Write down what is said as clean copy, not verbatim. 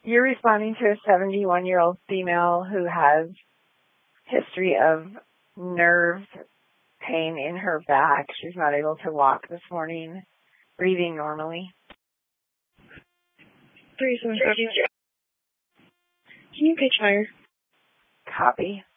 You're responding to a 71-year-old female who has history of nerve pain in her back. She's not able to walk this morning, breathing normally. 375. Can you pitch higher? Copy.